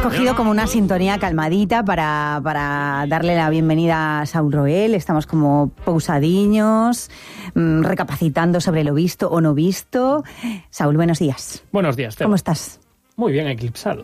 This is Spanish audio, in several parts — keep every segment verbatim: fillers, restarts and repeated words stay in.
escogido como una sintonía calmadita para, para darle la bienvenida a Saúl Roel. Estamos como pausadiños, mmm, recapacitando sobre lo visto o no visto. Saúl, buenos días. Buenos días, Teo. ¿Cómo estás? Muy bien, eclipsado.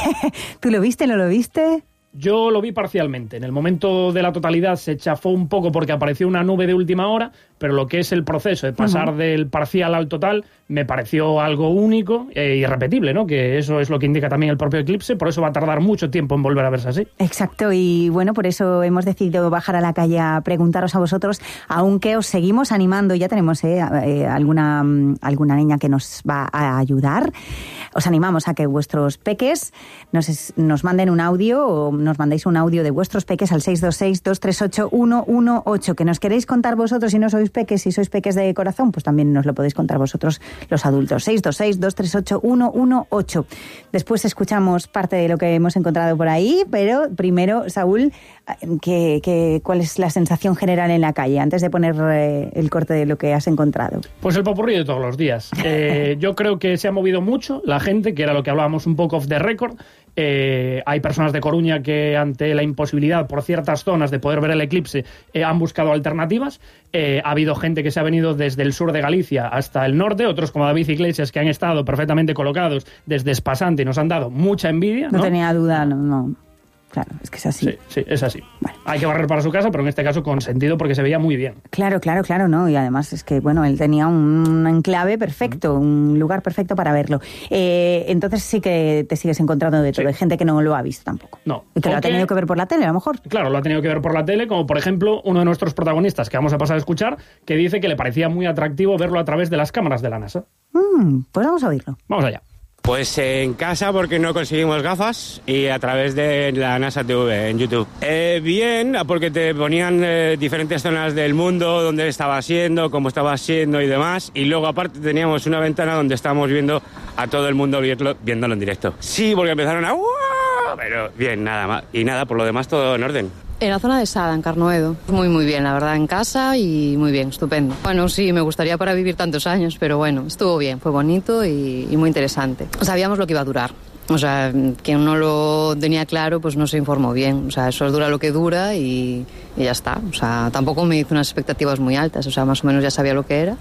¿Tú lo viste, no lo viste? Yo lo vi parcialmente. En el momento de la totalidad se chafó un poco porque apareció una nube de última hora, pero lo que es el proceso de pasar uh-huh. del parcial al total me pareció algo único e irrepetible, ¿no? Que eso es lo que indica también el propio eclipse, por eso va a tardar mucho tiempo en volver a verse así. Exacto, y bueno, por eso hemos decidido bajar a la calle a preguntaros a vosotros, aunque os seguimos animando, ya tenemos eh, eh, alguna, alguna niña que nos va a ayudar. Os animamos a que vuestros peques nos, nos manden un audio o nos mandéis un audio de vuestros peques al seis dos seis, dos tres ocho, uno uno ocho. Que nos queréis contar vosotros si no sois peques, si sois peques de corazón, pues también nos lo podéis contar vosotros los adultos. seis dos seis, dos tres ocho, uno uno ocho. Después escuchamos parte de lo que hemos encontrado por ahí, pero primero, Saúl, ¿qué, qué, ¿cuál es la sensación general en la calle antes de poner eh, el corte de lo que has encontrado? Pues el popurrí de todos los días. Eh, yo creo que se ha movido mucho la gente, que era lo que hablábamos un poco off the record. Eh, hay personas de Coruña que ante la imposibilidad por ciertas zonas de poder ver el eclipse eh, han buscado alternativas. Eh, ha habido gente que se ha venido desde el sur de Galicia hasta el norte, otros como David Iglesias que han estado perfectamente colocados desde Espasante y nos han dado mucha envidia. No, no tenía duda, no, no. Claro, es que es así. Sí, sí, es así. Vale. Hay que barrer para su casa, pero en este caso con sentido porque se veía muy bien. Claro, claro, claro, ¿no? Y además es que, bueno, él tenía un enclave perfecto, mm. un lugar perfecto para verlo. Eh, entonces sí que te sigues encontrando de todo. Sí. Hay gente que no lo ha visto tampoco. No. Y que lo ha tenido que ver por la tele, a lo mejor. Claro, lo ha tenido que ver por la tele, como por ejemplo uno de nuestros protagonistas, que vamos a pasar a escuchar, que dice que le parecía muy atractivo verlo a través de las cámaras de la NASA. Mm, pues vamos a oírlo. Vamos allá. Pues en casa porque no conseguimos gafas y a través de la NASA T V en YouTube. Eh, bien, porque te ponían eh, diferentes zonas del mundo, donde estaba siendo, cómo estaba siendo y demás. Y luego aparte teníamos una ventana donde estábamos viendo a todo el mundo viéndolo en directo. Sí, porque empezaron a... Pero bien, nada más. Y nada, por lo demás todo en orden. En la zona de Sada, en Carnoedo. Muy, muy bien, la verdad, en casa y muy bien, estupendo. Bueno, sí, me gustaría para vivir tantos años, pero bueno, estuvo bien, fue bonito y, y muy interesante. Sabíamos lo que iba a durar. O sea, quien no lo tenía claro, pues no se informó bien. O sea, eso dura lo que dura y, y ya está. O sea, tampoco me hizo unas expectativas muy altas. O sea, más o menos ya sabía lo que era.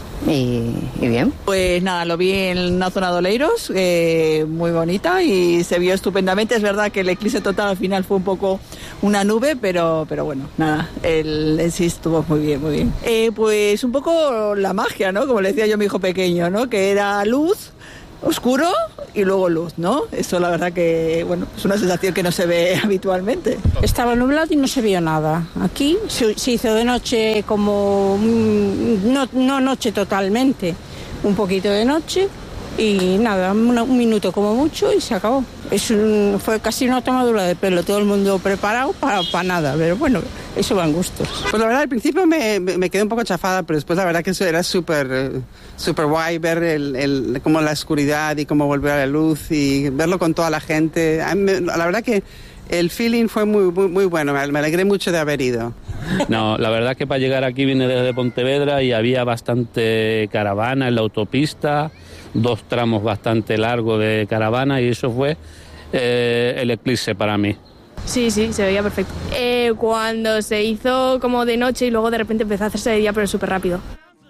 Y, y bien. Pues nada, lo vi en la zona de Oleiros, eh, muy bonita y se vio estupendamente. Es verdad que el eclipse total al final fue un poco una nube, pero, pero bueno, nada, el, el sí estuvo muy bien, muy bien. Eh, pues un poco la magia, ¿no? Como le decía yo a mi hijo pequeño, ¿no? Que era luz, oscuro y luego luz, ¿no? Eso la verdad que, bueno, es una sensación que no se ve habitualmente. Estaba nublado y no se vio nada. Aquí se, se hizo de noche como, no, no noche totalmente, un poquito de noche y nada, una, un minuto como mucho y se acabó. Es un, fue casi una tomadura de pelo, todo el mundo preparado para, para nada, pero bueno, eso van gustos. Pues la verdad al principio me, me quedé un poco chafada, pero después la verdad que eso era súper súper guay ver el, el, como la oscuridad y cómo volver a la luz y verlo con toda la gente. A mí, la verdad que el feeling fue muy, muy, muy bueno, me alegré mucho de haber ido. No, la verdad que para llegar aquí vine desde Pontevedra y había bastante caravana en la autopista, dos tramos bastante largos de caravana y eso fue eh, el eclipse para mí. Sí, sí, se veía perfecto. Eh, cuando se hizo como de noche y luego de repente empezó a hacerse de día, pero súper rápido.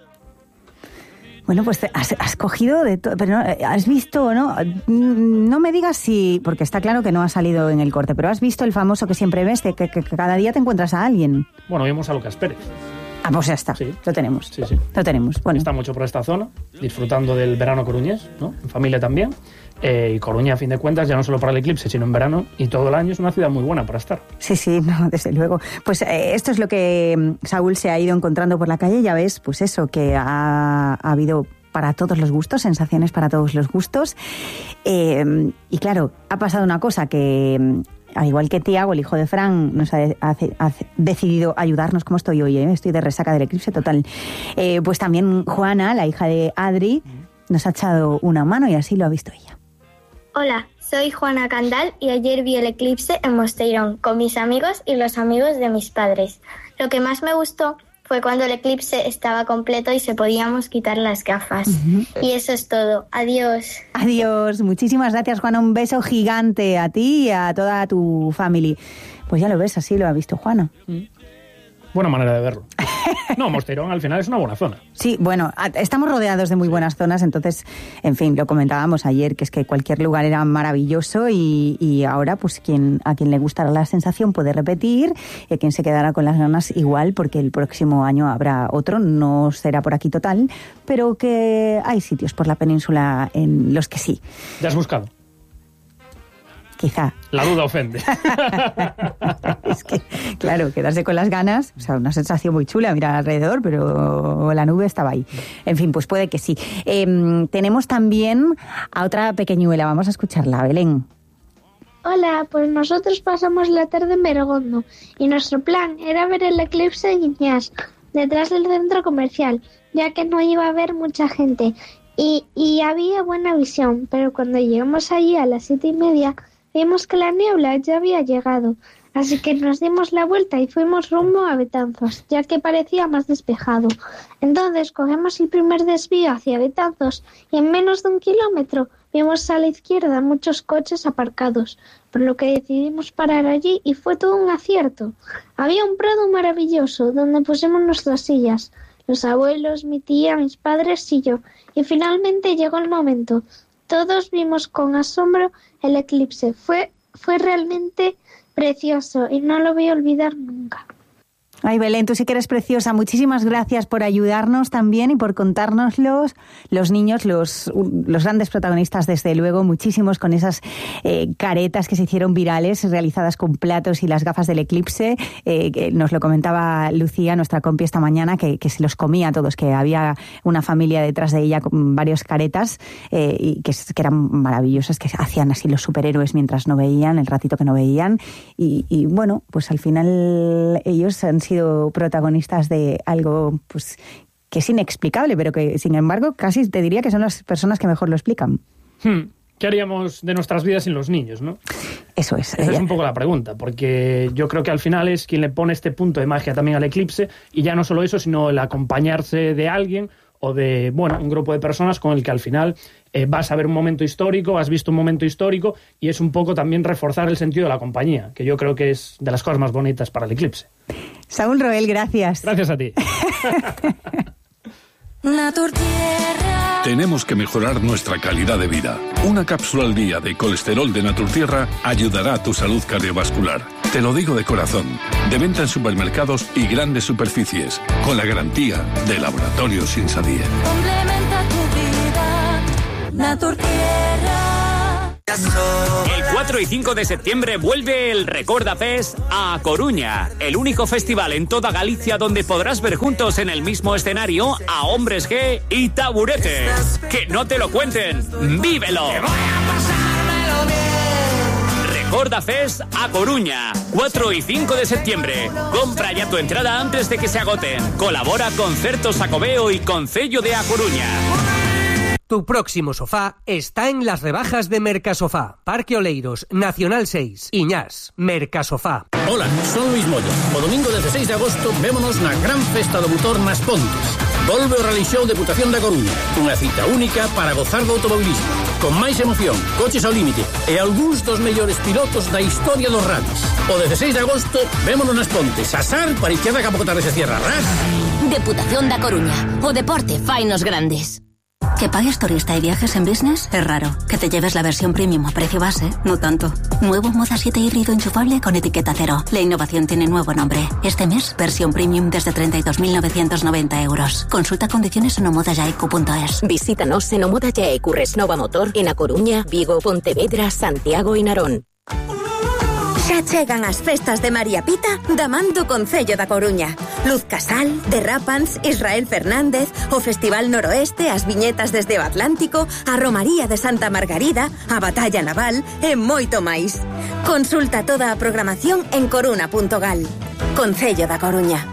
Bueno, pues has, has cogido de todo, pero no, has visto, ¿no? No me digas si, porque está claro que no ha salido en el corte, pero has visto el famoso que siempre ves, de que, que, que cada día te encuentras a alguien. Bueno, vimos a Lucas Pérez. Ah, pues ya está, sí. Lo tenemos. Sí, sí. Lo tenemos, bueno. Está mucho por esta zona, disfrutando del verano coruñés, ¿no? En familia también. Eh, y Coruña, a fin de cuentas, ya no solo para el eclipse, sino en verano y todo el año es una ciudad muy buena para estar. Sí, sí, no, desde luego. Pues eh, esto es lo que Saúl se ha ido encontrando por la calle, ya ves, pues eso, que ha, ha habido para todos los gustos, sensaciones para todos los gustos. Eh, y claro, ha pasado una cosa que, al igual que Tiago, el hijo de Fran, nos ha, ha, ha decidido ayudarnos, como estoy hoy, ¿eh? Estoy de resaca del eclipse total. Eh, pues también Juana, la hija de Adri, nos ha echado una mano y así lo ha visto ella. Hola, soy Juana Candal y ayer vi el eclipse en Mosteirón con mis amigos y los amigos de mis padres. Lo que más me gustó fue cuando el eclipse estaba completo y se podíamos quitar las gafas. Uh-huh. Y eso es todo. Adiós. Adiós. Muchísimas gracias, Juana. Un beso gigante a ti y a toda tu familia. Pues ya lo ves, así lo ha visto Juana. Mm. Buena manera de verlo. No, Mosterón al final es una buena zona. Sí, bueno, estamos rodeados de muy buenas zonas, entonces, en fin, lo comentábamos ayer, que es que cualquier lugar era maravilloso y, y ahora, pues, quien, a quien le gustará la sensación puede repetir y a quien se quedará con las ganas igual, porque el próximo año habrá otro, no será por aquí total, pero que hay sitios por la península en los que sí. ¿Ya has buscado? Quizá. La duda ofende. Es que, claro, quedarse con las ganas, o sea, una sensación muy chula, mirar alrededor, pero la nube estaba ahí. En fin, pues puede que sí. Eh, tenemos también a otra pequeñuela, vamos a escucharla, Belén. Hola, pues nosotros pasamos la tarde en Bergondo y nuestro plan era ver el eclipse en Iñás, detrás del centro comercial, ya que no iba a haber mucha gente y, y había buena visión, pero cuando llegamos allí a las siete y media vimos que la niebla ya había llegado, así que nos dimos la vuelta y fuimos rumbo a Betanzos, ya que parecía más despejado. Entonces cogemos el primer desvío hacia Betanzos y en menos de un kilómetro vimos a la izquierda muchos coches aparcados, por lo que decidimos parar allí y fue todo un acierto. Había un prado maravilloso donde pusimos nuestras sillas, los abuelos, mi tía, mis padres y yo, y finalmente llegó el momento. Todos vimos con asombro el eclipse. Fue, fue realmente precioso y no lo voy a olvidar nunca. Ay, Belén, tú sí que eres preciosa. Muchísimas gracias por ayudarnos también y por contárnoslos. Los niños, los, los grandes protagonistas, desde luego, muchísimos con esas eh, caretas que se hicieron virales, realizadas con platos y las gafas del eclipse. Eh, que nos lo comentaba Lucía, nuestra compi, esta mañana, que, que se los comía a todos, que había una familia detrás de ella con varias caretas eh, y que, que eran maravillosas, que hacían así los superhéroes mientras no veían, el ratito que no veían. Y, y bueno, pues al final ellos han sido sido protagonistas de algo pues que es inexplicable, pero que sin embargo casi te diría que son las personas que mejor lo explican. Hmm. ¿Qué haríamos de nuestras vidas sin los niños, no? Eso es. Esa es un poco la pregunta, porque yo creo que al final es quien le pone este punto de magia también al eclipse, y ya no solo eso, sino el acompañarse de alguien o de, bueno, un grupo de personas con el que al final eh, vas a ver un momento histórico, has visto un momento histórico, y es un poco también reforzar el sentido de la compañía, que yo creo que es de las cosas más bonitas para el eclipse. Saúl Roel, gracias. Gracias a ti. Tenemos que mejorar nuestra calidad de vida. Una cápsula al día de colesterol de Naturtierra ayudará a tu salud cardiovascular. Te lo digo de corazón. De venta en supermercados y grandes superficies, con la garantía de Laboratorios Insadie. Complementa tu vida, Naturtierra. El cuatro y cinco de septiembre vuelve el Recorda Fest a Coruña, el único festival en toda Galicia donde podrás ver juntos en el mismo escenario a Hombres G y Taburete. ¡Que no te lo cuenten! ¡Vívelo! Recorda Fest a Coruña, cuatro y cinco de septiembre. Compra ya tu entrada antes de que se agoten. Colabora Concertos Xacobeo y Concello de A Coruña. Tu próximo sofá está en las rebajas de Mercasofá. Parque Oleiros, Nacional seis, Iñás, Mercasofá. Hola, son Luis Moya. O domingo dezasseis de agosto vémonos na gran festa do motor nas Pontes. Volve o Rally Show Deputación da Coruña. Unha cita única para gozar do automobilismo. Con máis emoción, coches ao límite e algúns dos mellores pilotos da historia dos rallies. O dezasseis de agosto vémonos nas Pontes. Asar para izquierda que a pouco tarde se cierra. Ras. Deputación da Coruña. O deporte fainos grandes. Que pagues turista y viajes en business es raro. Que te lleves la versión premium a precio base, no tanto. Nuevo Moda siete híbrido enchufable con etiqueta cero. La innovación tiene nuevo nombre. Este mes, versión premium desde treinta y dos mil novecientos noventa euros. Consulta condiciones en omodayaecu punto es. Visítanos en Omoda Yaecu Resnova Motor en A Coruña, Vigo, Pontevedra, Santiago e Narón. Xa chegan as festas de María Pita da man do Concello da Coruña. Luz Casal, Derrapans, Israel Fernández, o Festival Noroeste, as viñetas desde o Atlántico, a Romaría de Santa Margarida, a Batalla Naval e moito máis. Consulta toda a programación en coruna punto gal. Concello da Coruña.